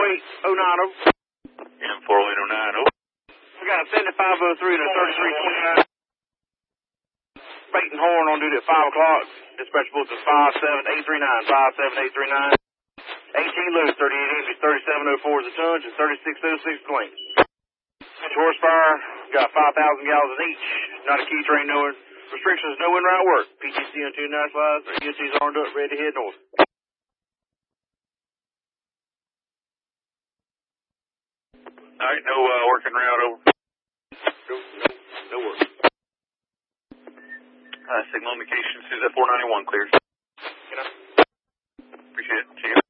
408-090. And 408-090. We got a 7503 and a 3329. Bait and horn on duty at 5 o'clock. Dispatchable to 57839. 57839. 18 loose, 38 inches, 3704 is a tonnage, and 3606 clean. Horsepower, got 5,000 gallons in each. Not a key train, no restrictions, no in route work. PTC on 2 nationalized, or UNC's armed up, ready to head north. Alright, no working route over. No work. Signal indication, Suza 491 clears. You know. Appreciate it. See you.